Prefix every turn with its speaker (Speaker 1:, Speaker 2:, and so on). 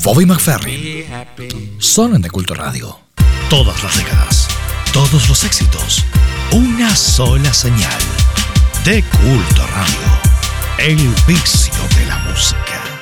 Speaker 1: Bobby McFerrin. Son de Culto Radio. Todas las décadas, todos los éxitos, una sola señal. De Culto Radio. El vicio de la música.